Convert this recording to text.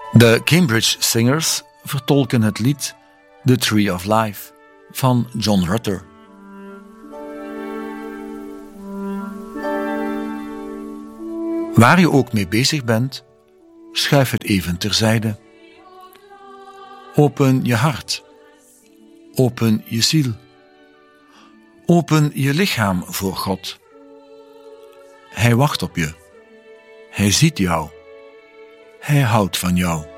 De Cambridge Singers vertolken het lied The Tree of Life van John Rutter. Waar je ook mee bezig bent, schuif het even terzijde. Open je hart. Open je ziel. Open je lichaam voor God. Hij wacht op je. Hij ziet jou. Hij houdt van jou.